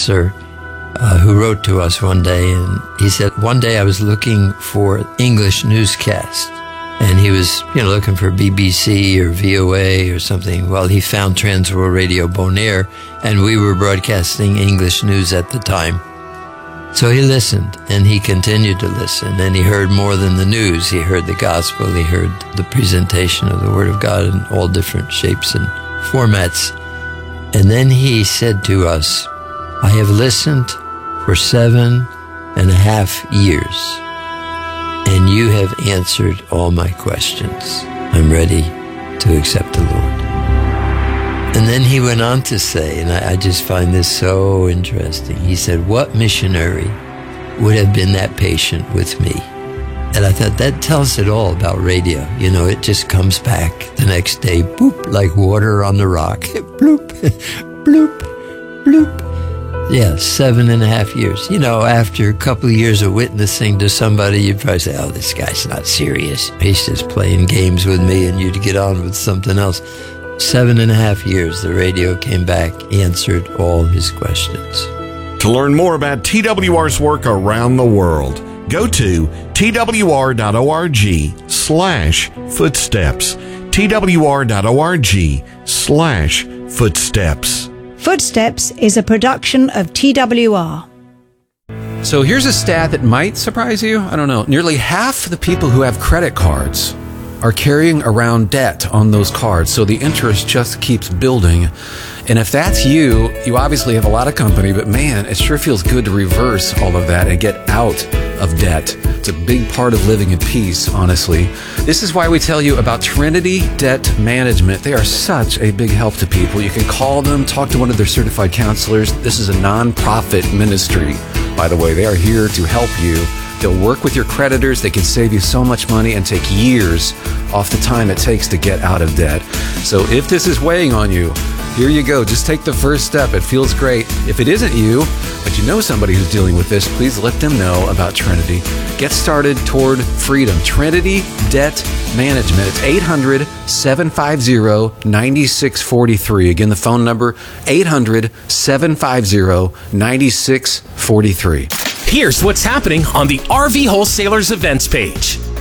officer who wrote to us one day, and he said, one day I was looking for English newscast, and he was, looking for BBC or VOA or something. Well, he found Transworld Radio Bonaire, and we were broadcasting English news at the time. So he listened, and he continued to listen, and he heard more than the news. He heard the gospel, he heard the presentation of the Word of God in all different shapes and formats. And then he said to us, I have listened for 7.5 years, and you have answered all my questions. I'm ready to accept the Lord. And then he went on to say, and I just find this so interesting, he said, what missionary would have been that patient with me? And I thought that tells it all about radio. It just comes back the next day, boop, like water on the rock. Bloop, bloop, bloop. Yeah, 7.5 years. After a couple of years of witnessing to somebody, you'd probably say, oh, this guy's not serious. He's just playing games with me, and you'd get on with something else. 7.5 years, the radio came back, answered all his questions. To learn more about TWR's work around the world, go to twr.org/footsteps. twr.org/footsteps. Footsteps is a production of TWR. So here's a stat that might surprise you. I don't know. Nearly half the people who have credit cards are carrying around debt on those cards, so the interest just keeps building. And if that's you, you obviously have a lot of company, but man, it sure feels good to reverse all of that and get out of debt. It's a big part of living in peace, honestly. This is why we tell you about Trinity Debt Management. They are such a big help to people. You can call them, talk to one of their certified counselors. This is a nonprofit ministry, by the way. They are here to help you. They'll work with your creditors. They can save you so much money and take years off the time it takes to get out of debt. So if this is weighing on you, here you go. Just take the first step. It feels great. If it isn't you, but you know somebody who's dealing with this, please let them know about Trinity. Get started toward freedom. Trinity Debt Management. It's 800-750-9643. Again, the phone number, 800-750-9643. Here's what's happening on the RV Wholesalers events page.